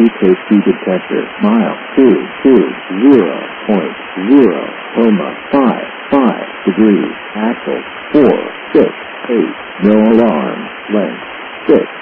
safety detector. Mile 220.55 degrees. Axle 468. No alarm. Length 6.